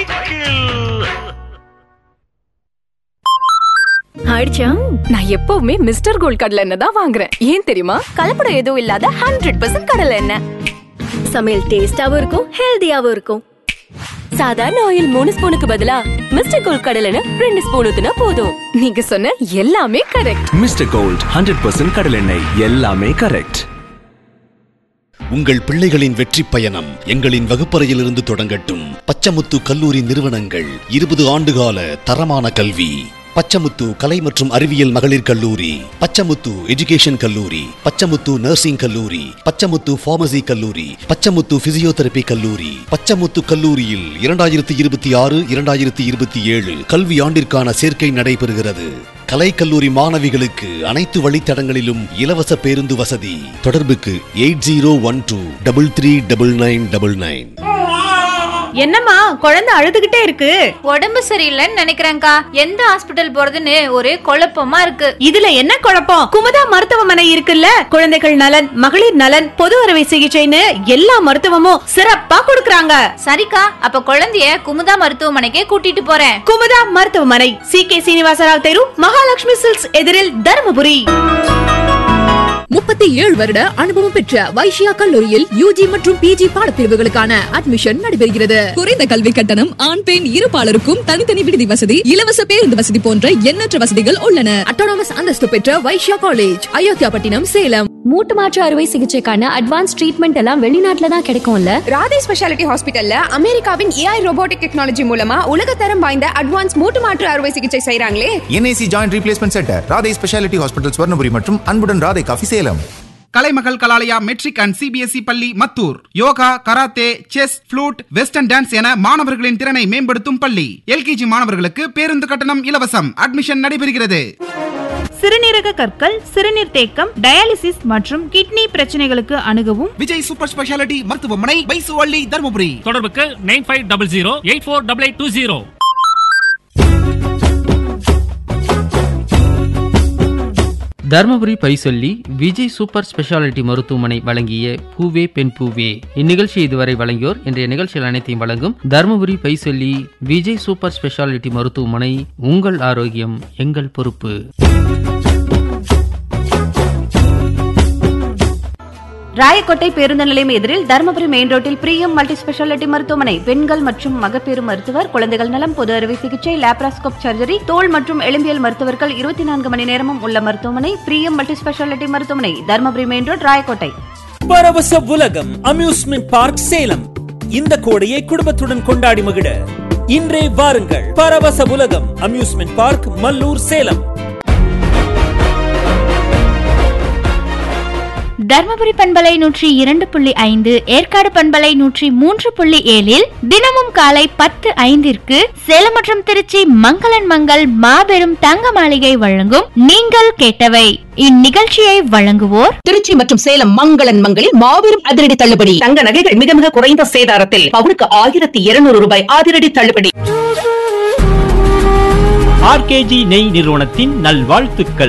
ஆயிடுச்சா? நான் எப்பவுமே மிஸ்டர் கோல்ட் கடலை எண்ணெய் தான் வாங்குறேன். ஏன் தெரியுமா? கலப்படம் எதுவும் இல்லாத 100% கடலை எண்ணெய். சமையல் டேஸ்டாவும் இருக்கும், ஹெல்தியாவும் இருக்கும். சாதாரண ஆயில் 3 ஸ்பூனுக்கு பதிலா மிஸ்டர் கோல்ட் கடலை எண்ணெய் 2 ஸ்பூன் ஊத்துனா போதும். நீங்க சொன்ன எல்லாமே கரெக்ட். மிஸ்டர் கோல்ட் 100% கடலை எண்ணெய், எல்லாமே கரெக்ட். உங்கள் பிள்ளைகளின் வெற்றி பயணம் எங்களின் வகுப்பறையிலிருந்து தொடங்கட்டும். பச்சமுத்து கல்லூரி நிறுவனங்கள் 20 ஆண்டுகால தரமான கல்வி. பச்சமுத்து கலை மற்றும் அறிவியல் மகளிர் கல்லூரி, பச்சமுத்து எஜுகேஷன் கல்லூரி, பச்சமுத்து நர்சிங் கல்லூரி, பச்சமுத்து பார்மசி கல்லூரி, பச்சமுத்து பிசியோதெரபி கல்லூரி. பச்சமுத்து கல்லூரியில் 2026-2027 கல்வி ஆண்டிற்கான சேர்க்கை நடைபெறுகிறது. கலைக்கல்லூரி மாணவிகளுக்கு அனைத்து வழித்தடங்களிலும் இலவச பேருந்து வசதி. தொடர்புக்கு 8012339999. என்னம்மா குழந்தை அழுதுகிட்டே இருக்கு? உடம்பு சரியில்லைன்னு நினைக்கிறேன்க்கா. எந்த ஹாஸ்பிடல் போறதுன்னு ஒரே குழப்பமா இருக்கு. இதுல என்ன குழப்பம்? குமுதா மருத்துவமனை இருக்குல்ல. குழந்தைகள் நலன், மகளிர் நலன், பொது அறுவை சிகிச்சைன்னு எல்லா மருத்துவமும் சிறப்பா கொடுக்கறாங்க. சரிக்கா, அப்ப குழந்தைய குமுதா மருத்துவமனைக்கே கூட்டிட்டு போறேன். குமுதா மருத்துவமனை, CK சீனிவாசராவ் தெரு, மகாலட்சுமி சில்க்ஸ் எதிரில், தர்மபுரி. 37 வருட அனுபவம் பெற்ற வைஷ்யா கல்லூரியில் UG மற்றும் PG பாடப்பிரிவுகளுக்கான அட்மிஷன் நடைபெறுகிறது. குறைந்த கல்வி கட்டணம், ஆண் பெண் இருபாலருக்கும் தனித்தனி விடுதி வசதி, இலவச பேருந்து வசதி போன்ற எண்ணற்ற வசதிகள் உள்ளன. அட்டானமஸ் அந்தஸ்து பெற்ற வைஷ்யா காலேஜ், அயோத்தியாபட்டினம், சேலம். மூட்டு மாற்று அறுவை சிகிச்சைக்கான அட்வான்ஸ் ட்ரீட்மெண்ட் எல்லாம் வெளிநாட்டுல தான் கிடைக்கும்ல. ராதே ஸ்பெஷாலிட்டி ஹாஸ்பிட்டல்ல அமெரிக்காவின் AI ரோபோட்டிக் டெக்னாலஜி மூலமா உலகத்தரம் வாய்ந்த அட்வான்ஸ் மூட்டு மாற்று அறுவை சிகிச்சை செய்றாங்களே. NAC joint replacement centre, Radhe speciality hospital, Swarnapuri மற்றும் அன்புடன் Radhe coffee, Salem. Kalaimagal Kalalaya matric and CBSE பள்ளி Mathur. Yoga, karate, chess, flute, western dance என மாணவர்களின் திறனை மேம்படுத்தும் பள்ளி. LKG மாணவர்களுக்கு பேருந்து கட்டணம் இலவசம். அட்மிஷன் நடைபெறுகிறது. சிறுநீரக கற்கள், சிறுநீர் தேக்கம், டயாலிசிஸ் மற்றும் கிட்னி பிரச்சனைகளுக்கு அணுகவும் விஜய் சூப்பர் ஸ்பெஷாலிட்டி மருத்துவமனை, பைசுவள்ளி, தர்மபுரி. தொடர்புக்கு 9500848820. தர்மபுரி பைசொல்லி விஜய் சூப்பர் ஸ்பெஷாலிட்டி மருத்துவமனை வழங்கிய பூவே பெண் பூவே. இந்நிகழ்ச்சியை இதுவரை வழங்கியோர் இன்றைய நிகழ்ச்சிகள் அனைத்தையும் வழங்கும் தர்மபுரி பைசொல்லி விஜய் சூப்பர் ஸ்பெஷாலிட்டி மருத்துவமனை. உங்கள் ஆரோக்கியம் எங்கள் பொறுப்பு. ராயக்கோட்டை பேருந்து நிலையம் எதிரில், தர்மபுரி மெயின் ரோட்டில் பிரியம் மல்டி ஸ்பெஷாலிட்டி மருத்துவமனை. பெண்கள் மற்றும் மகப்பேறு மருத்துவர், குழந்தைகள் நலம், பொது அறுவை சிகிச்சை, லாப்ராஸ்கோப் சர்ஜரி, தோல் மற்றும் எலும்பியல் மருத்துவர்கள் 24 மணி நேரமும் உள்ள மருத்துவமனை பிரியம் மல்டி ஸ்பெஷாலிட்டி மருத்துவமனை, தர்மபுரி மெயின் ரோட், ராயக்கோட்டை. பரவச உலகம் அம்யூஸ்மெண்ட் பார்க் சேலம். இந்த கோடையை குடும்பத்துடன் கொண்டாடி மகிழ இன்றே வாருங்கள். பரவச உலகம் அம்யூஸ்மெண்ட் பார்க், மல்லூர், சேலம். தர்மபுரி பண்பலை 102.5, ஏற்காடு பண்பலை 103.7 தினமும் காலை 10:05 சேலம் மற்றும் திருச்சி மங்களன் மங்கள் மாபெரும் தங்க மாளிகை வழங்கும் நீங்கள் கேட்டவை. இந்நிகழ்ச்சியை வழங்குவோர் திருச்சி மற்றும் சேலம் மங்களன் மங்களில் மாபெரும் அதிரடி தள்ளுபடி. தங்க நகைகள் மிக மிக குறைந்த சேதாரத்தில் பவுனுக்கு 1200 ரூபாய் அதிரடி தள்ளுபடி. RKG நெய் நிறுவனத்தின் நல்வாழ்த்துக்கள்.